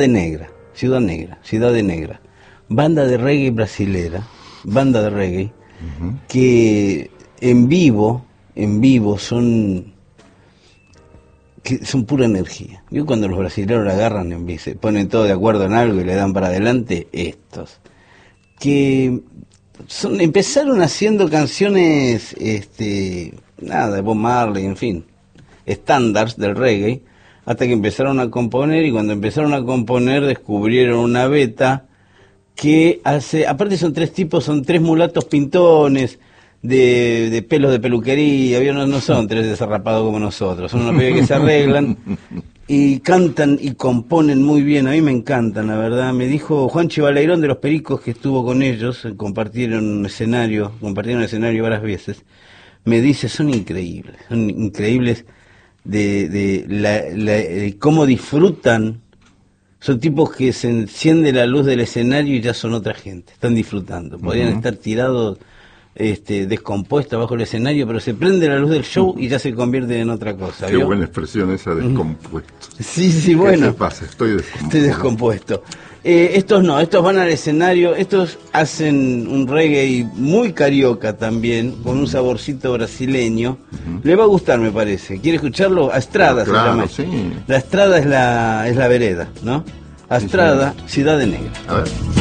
Ciudad de Negra, banda de reggae brasilera, banda de reggae, que en vivo son pura energía. Yo cuando los brasileños la agarran, se ponen todos de acuerdo en algo y le dan para adelante, estos, que empezaron haciendo canciones, de Bob Marley, en fin, estándares del reggae, hasta que empezaron a componer, y cuando empezaron a componer descubrieron una beta que aparte son tres tipos, son tres mulatos pintones, de pelos de peluquería, no son tres desarrapados como nosotros, son unos pibes que se arreglan y cantan y componen muy bien. A mí me encantan, la verdad. Me dijo Juanchi Balairón de Los Pericos, que estuvo con ellos, compartieron escenario varias veces, me dice, son increíbles de cómo disfrutan. Son tipos que se enciende la luz del escenario y ya son otra gente, están disfrutando. Podrían estar tirados descompuestos bajo el escenario, pero se prende la luz del show y ya se convierte en otra cosa. Qué buena expresión esa, descompuesto. Sí, bueno. ¿Qué se pasa? Estoy descompuesto. Estos van al escenario, estos hacen un reggae muy carioca también, con un saborcito brasileño. Le va a gustar, me parece. ¿Quiere escucharlo? Astrada se llama. Sí. La Astrada es la vereda, ¿no? Astrada, sí, Ciudad de Negra. A ver.